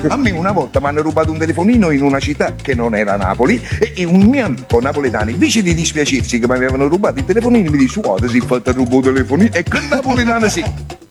A me una volta mi hanno rubato un telefonino in una città che non era Napoli e un mio amico napoletano, invece di dispiacersi che mi avevano rubato il telefonino, mi dice: guarda, si è fatto rubo telefonino, e che napoletano sì.